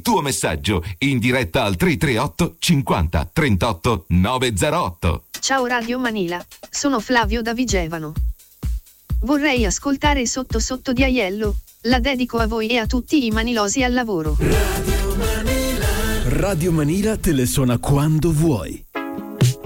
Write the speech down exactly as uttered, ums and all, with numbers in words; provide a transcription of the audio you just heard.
tuo messaggio in diretta al tre tre otto cinquanta trentotto novecentotto. Ciao Radio Manila, sono Flavio da Vigevano. Vorrei ascoltare Sotto Sotto di Aiello, la dedico a voi e a tutti i manilosi al lavoro. Radio Manila. Radio Manila te le suona quando vuoi.